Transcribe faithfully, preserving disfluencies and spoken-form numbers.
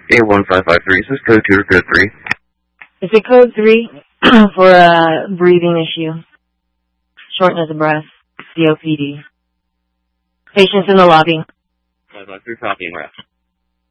A one five five three, is this code two or code three? Is it code three for a breathing issue? Shortness of breath, C O P D. Patients in the lobby. five five three, copy and rest.